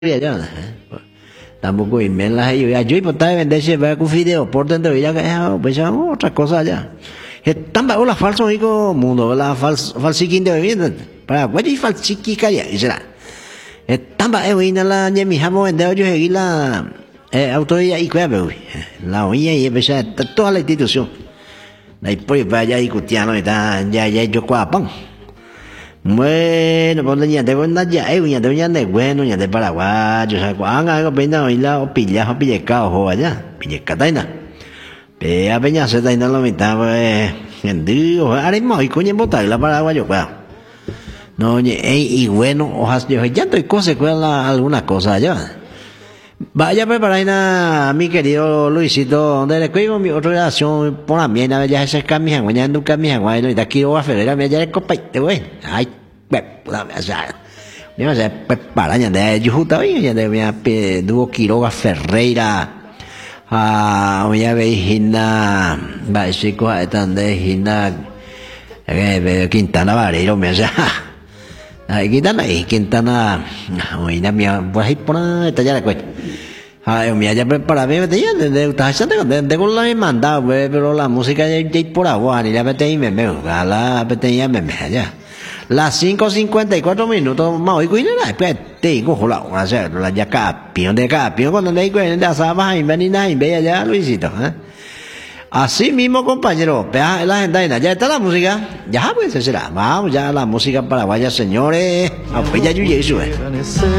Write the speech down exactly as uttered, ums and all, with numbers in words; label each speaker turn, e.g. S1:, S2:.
S1: ya tampoco y me la yo ya yo y pues vender se ve con video por dentro ya que pues ya otra cosa ya están bajo la falso digo mundo la falso falsiquín de vivienda para pues falsiqui calla y será están bajo en la ni mi jamo vender yo seguir la autoridad y cuál la oía y empezar toda la institución ahí pues vaya y cutiano está ya ya yo cuapan. Bueno, pues ya te voy a ya, eh, ya te voy a de bueno, ya de Paraguay, yo sé cuán algo pena hoy la o pilla o pilla cao ho allá, pilla cataina. Pe a peña se taina lo mitad pues, en dio, haremos y coño botar la Paraguay yo pues. No, oye, y bueno, hojas yo ya estoy cosa cuela alguna cosa allá. Vaya preparar mi querido Luisito, donde le cuido mi otra relación por la mía, ya se cambia, mañana nunca me hago, y de aquí voy a Ferreira, me ya le copete, güey. Ay, la verdad. Yo se prepara ya de Yujuta, oye, ya de mi dúo Quiroga Ferreira. Ah, voy a ver Gina, va a decir cosas de Gina, Quintana Vareiro, me hace. Ay, Quintana, y Quintana, oye, mi pues ahí por ahí, ya le cuento. Ay, mira, ya para mí, ya, de estás de de con la me manda, pero la música ya ya por agua, ni la vete y me me, la vete ya me me ya. Las cinco cincuenta y cuatro minutos más hoy cuida la pues tengo jola, o sea, la ya capión de capión cuando le cuenta ya sabes y ven y nada y ve allá Luisito, ¿eh? Así mismo, compañero, vea la agenda, ya está la música, ya pues será, vamos ya la música paraguaya, señores, apoya yo y eso, eh.